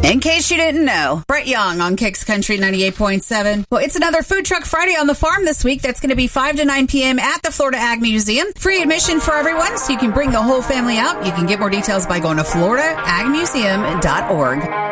In case you didn't know, Brett Young on Kicks Country 98.7. Well, it's another Food Truck Friday on the farm this week. That's going to be 5 to 9 p.m. at the Florida Ag Museum. Free admission for everyone, so you can bring the whole family out. You can get more details by going to floridaagmuseum.org.